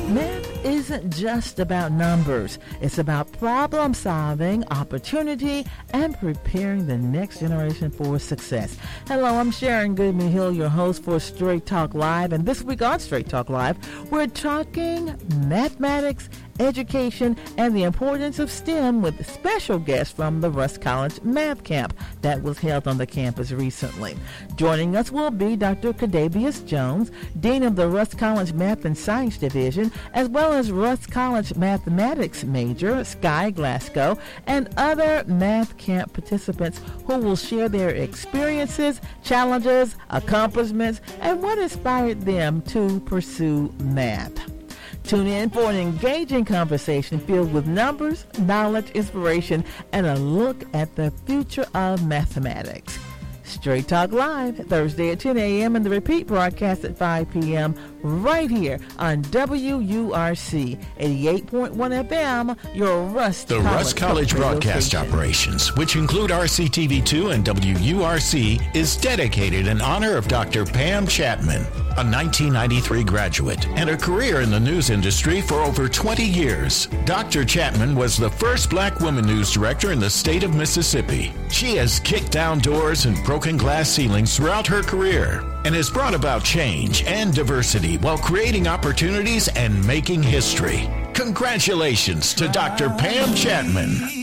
Math isn't just about numbers. It's about problem solving, opportunity, and preparing the next generation for success. Hello, I'm Sharon Goodman Hill, your host for Straight Talk Live. And this week on Straight Talk Live, we're talking mathematics, education, and the importance of STEM with special guests from the Rust College Math Camp that was held on the campus recently. Joining us will be Dr. Cadavius Jones, Dean of the Rust College Math and Science Division, as well as Rust College Mathematics major Sky Glasgow, and other Math Camp participants who will share their experiences, challenges, accomplishments, and what inspired them to pursue math. Tune in for an engaging conversation filled with numbers, knowledge, inspiration, and a look at the future of mathematics. Straight Talk Live, Thursday at 10 a.m. and the repeat broadcast at 5 p.m. right here on WURC 88.1 FM, your Rust The College Rust College broadcast station. operations, which include RCTV2 and WURC, is dedicated in honor of Dr. Pam Chapman, a 1993 graduate and a career in the news industry for over 20 years. Dr. Chapman was the first black woman news director in the state of Mississippi. She has kicked down doors and broken glass ceilings throughout her career and has brought about change and diversity while creating opportunities and making history. Congratulations to Dr. Pam Chapman.